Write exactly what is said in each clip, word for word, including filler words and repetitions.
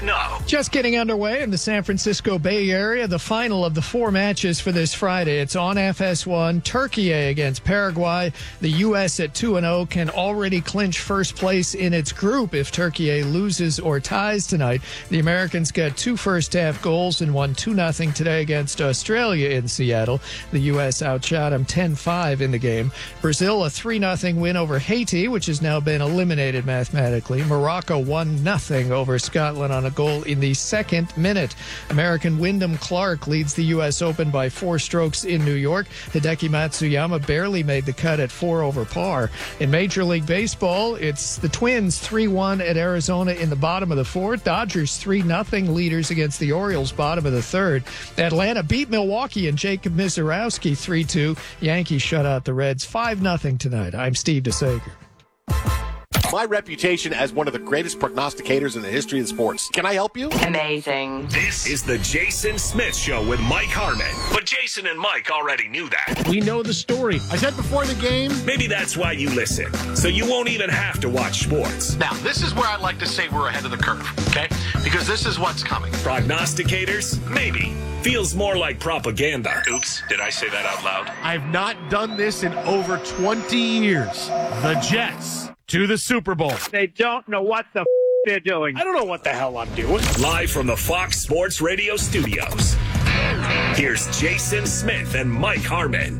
know. Just getting underway in the San Francisco Bay Area, the final of the four matches for this Friday. It's on F S one, Turkey against Paraguay. The U S at two and oh can already clinch first place in its group if Turkey loses or ties tonight. The Americans got two first-half goals and won two nothing today against Australia in Seattle. The U S outshot them ten five in the game. Brazil, a three nothing win over Haiti, which has now been eliminated mathematically. Morocco, one nothing over Scotland on a goal in the second minute. American Wyndham Clark leads the U S Open by four strokes in New York. Hideki Matsuyama barely made the cut at four over par. In Major League Baseball, it's the Twins three one at Arizona in the bottom of the fourth. Dodgers three nothing leaders against the Orioles, bottom of the third. Atlanta beat Milwaukee and Jacob Mizorowski three two. Yankees shut out the Reds five nothing tonight. I'm Steve DeSager. My reputation as one of the greatest prognosticators in the history of sports. Can I help you? Amazing. This is the Jason Smith Show with Mike Harmon. But Jason and Mike already knew that. We know the story. I said before the game. Maybe that's why you listen, so you won't even have to watch sports. Now, this is where I like to say we're ahead of the curve, okay? Because this is what's coming. Prognosticators? Maybe. Feels more like propaganda. Oops, did I say that out loud? I've not done this in over twenty years. The Jets to the Super Bowl. They don't know what the f- they're doing. I don't know what the hell I'm doing. Live from the Fox Sports Radio studios, here's Jason Smith and Mike Harmon.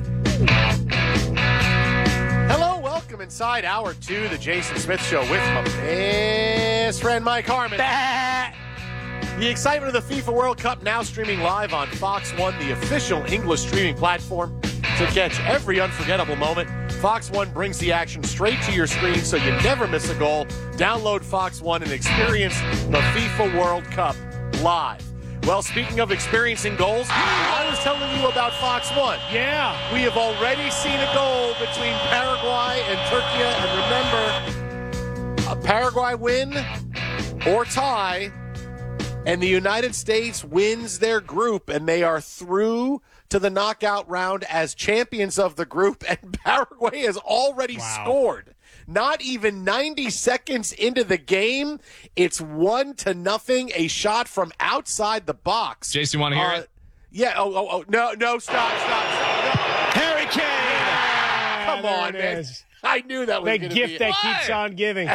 Hello, welcome inside hour two, the Jason Smith Show with my best friend Mike Harmon. The excitement of the FIFA World Cup now streaming live on Fox One, the official English streaming platform. To catch every unforgettable moment, Fox One brings the action straight to your screen so you never miss a goal. Download Fox One and experience the FIFA World Cup live. Well, speaking of experiencing goals, I was telling you about Fox One. Yeah. We have already seen a goal between Paraguay and Turkey. And remember, a Paraguay win or tie, and the United States wins their group, and they are through to the knockout round as champions of the group, and Paraguay has already wow. scored. Not even ninety seconds into the game, it's one to nothing, a shot from outside the box. Jason, you want to hear uh, it? Yeah, oh, oh, oh, no, no, stop, stop, stop. No. Harry Kane! Yeah, Come on, man. Is. I knew that was the going to gift be that keeps on giving.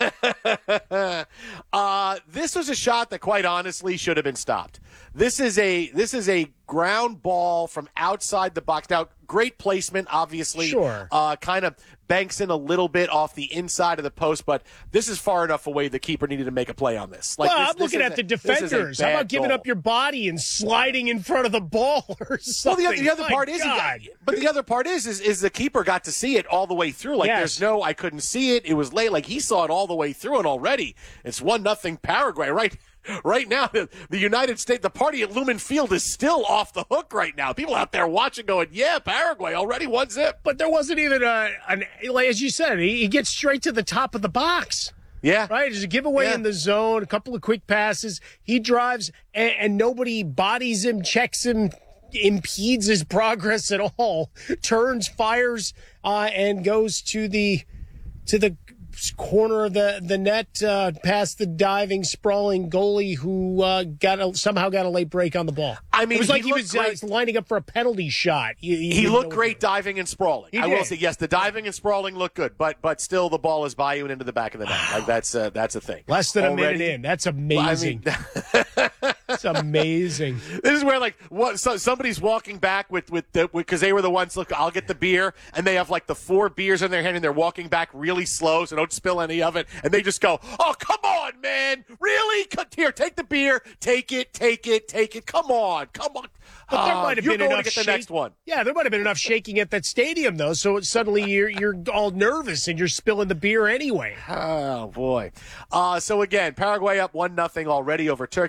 uh, this was a shot that, quite honestly, should have been stopped. This is a this is a ground ball from outside the box. Now, great placement, obviously. Sure. Uh, kind of banks in a little bit off the inside of the post, but this is far enough away the keeper needed to make a play on this. Like, well, this, I'm looking this at a, the defenders. How about giving goal. up your body and sliding in front of the ball or something? Well, the, the other My part is, God. is, but the other part is, is, is the keeper got to see it all the way through. Like, yes. there's no, I couldn't see it. It was late. Like, he saw it all the way through, and already it's one nothing Paraguay. Right, right now, the, the United States, the party at Lumen Field is still off the hook right now. People out there watching, going, "Yeah, Paraguay already one zip." But there wasn't even a, an, like, as you said, he, he gets straight to the top of the box. Yeah. Right? There's a giveaway yeah. in the zone, a couple of quick passes. He drives, and, and nobody bodies him, checks him, impedes his progress at all. Turns, fires, uh, and goes to the to the corner of the, the net, uh, past the diving, sprawling goalie who uh, got a, somehow got a late break on the ball. I mean, it was like he, he was uh, lining up for a penalty shot. You, you he looked great diving and sprawling. He I did. will say, yes, the diving and sprawling looked good, but but still the ball is by you and into the back of the net. Like, that's uh, that's a thing. Less than Already, a minute in. That's amazing. Well, I mean, It's amazing. This is where, like, what so somebody's walking back with with the because they were the ones. Look, I'll get the beer, and they have like the four beers in their hand, and they're walking back really slow, so don't spill any of it. And they just go, "Oh, come on, man! Really? Here, take the beer. Take it. Take it. Take it. Come on. Come on." But there uh, might have you're been going enough to get the shake- next one. Yeah, there might have been enough shaking at that stadium, though, so suddenly you're you're all nervous and you're spilling the beer anyway. Oh, boy. Uh, so, again, Paraguay up one nothing already over Turkey.